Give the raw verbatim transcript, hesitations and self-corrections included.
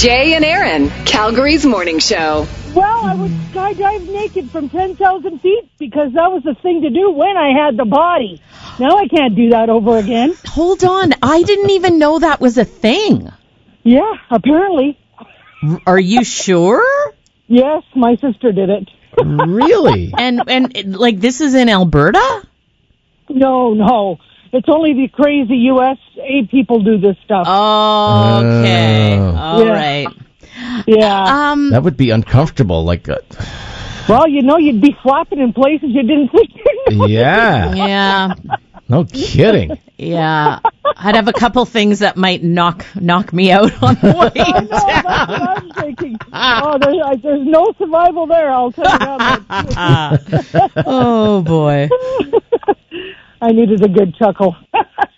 Jay and Aaron, Calgary's morning show. Well, I would skydive naked from ten thousand feet because that was the thing to do when I had the body. Now I can't do that over again. Hold on. I didn't even know that was a thing. Yeah, apparently. Are you sure? Yes, my sister did it. Really? And, and like, this is in Alberta? No, no. It's only the crazy U S A people do this stuff. Okay. Oh. All Yeah. right. Yeah. Um, That would be uncomfortable. Like, uh, Well, you know, you'd be flapping in places you didn't think you'd be. yeah. yeah. No kidding. Yeah. I'd have a couple things that might knock knock me out on the way I know, that's what I'm thinking. Oh, there's, I, there's no survival there, I'll tell you that much. Oh, boy. I needed a good chuckle.